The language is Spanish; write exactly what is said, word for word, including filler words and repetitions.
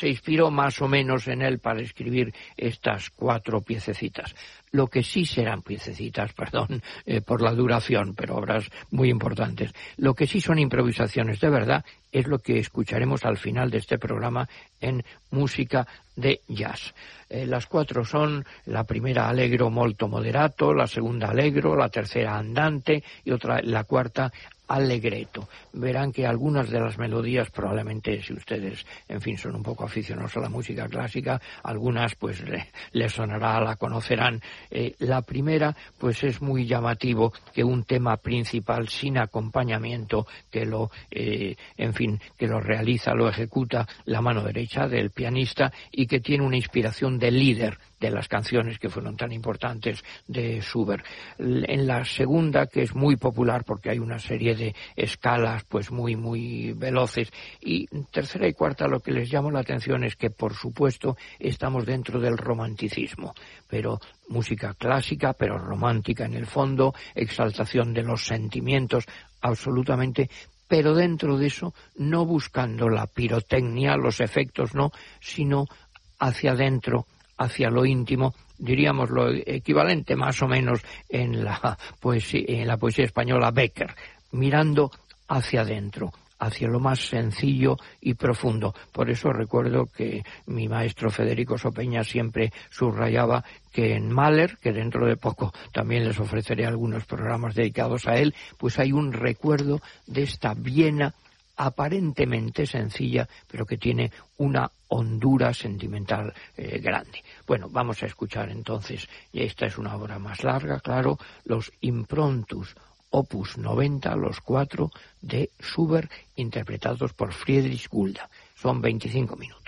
se inspiró más o menos en él para escribir estas cuatro piececitas. Lo que sí serán piececitas, perdón eh, por la duración, pero obras muy importantes. Lo que sí son improvisaciones de verdad es lo que escucharemos al final de este programa en música de jazz. Eh, las cuatro son: la primera allegro molto moderato, la segunda allegro, la tercera andante y otra, la cuarta allegretto. Verán que algunas de las melodías, probablemente si ustedes, en fin, son un poco aficionados a la música clásica, algunas pues le, les sonará, la conocerán. Eh, la primera, pues es muy llamativo que un tema principal sin acompañamiento, que lo, eh, en fin, que lo realiza, lo ejecuta la mano derecha del pianista y que tiene una inspiración de líder de las canciones que fueron tan importantes de Schubert. En la segunda, que es muy popular porque hay una serie de escalas pues muy muy veloces, y tercera y cuarta, lo que les llama la atención es que por supuesto estamos dentro del romanticismo, pero música clásica pero romántica en el fondo, exaltación de los sentimientos absolutamente, pero dentro de eso no buscando la pirotecnia, los efectos no, sino hacia adentro, hacia lo íntimo, diríamos lo equivalente más o menos en la poesía, en la poesía española Bécquer, mirando hacia adentro, hacia lo más sencillo y profundo. Por eso recuerdo que mi maestro Federico Sopeña siempre subrayaba que en Mahler, que dentro de poco también les ofreceré algunos programas dedicados a él, pues hay un recuerdo de esta Viena aparentemente sencilla, pero que tiene una hondura sentimental eh, grande. Bueno, vamos a escuchar entonces, y esta es una obra más larga, claro, los Improntus Opus noventa, los cuatro de Schubert, interpretados por Friedrich Gulda. Son veinticinco minutos.